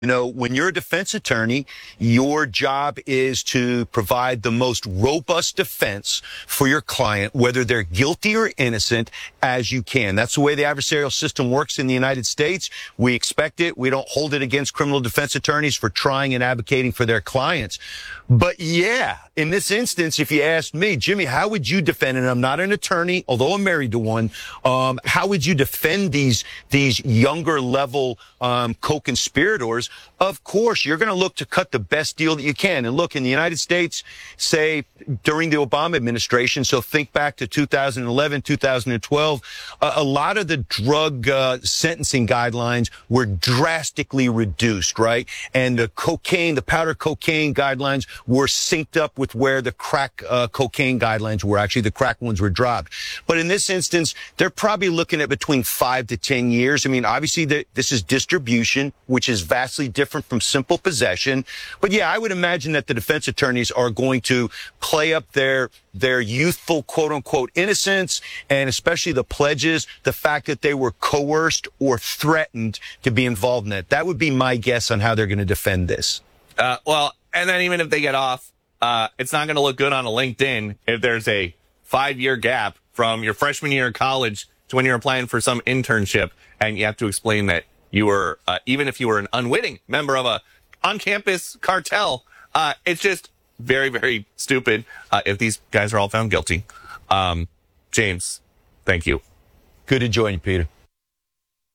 You know, when you're a defense attorney, your job is to provide the most robust defense for your client, whether they're guilty or innocent, as you can. That's the way the adversarial system works in the United States. We expect it. We don't hold it against criminal defense attorneys for trying and advocating for their clients. But yeah, in this instance, if you asked me, Jimmy, how would you defend, and I'm not an attorney, although I'm married to one, how would you defend these younger level co-conspirators? Of course, you're going to look to cut the best deal that you can. And look, in the United States, say during the Obama administration, so think back to 2011, 2012, a lot of the drug sentencing guidelines were drastically reduced, right? And the powder cocaine guidelines were synced up with where the crack cocaine guidelines were. Actually, the crack ones were dropped. But in this instance, they're probably looking at between 5 to 10 years. I mean, obviously, this is distribution, which is vastly different from simple possession. But yeah, I would imagine that the defense attorneys are going to play up their youthful, quote unquote, innocence, and especially the pledges, the fact that they were coerced or threatened to be involved in it. That would be my guess on how they're going to defend this. Well, and then even if they get off, it's not going to look good on a LinkedIn if there's a 5-year gap from your freshman year of college to when you're applying for some internship, and you have to explain that you were, even if you were an unwitting member of a on-campus cartel, it's just very, very stupid if these guys are all found guilty. James, thank you. Good to join you, Peter.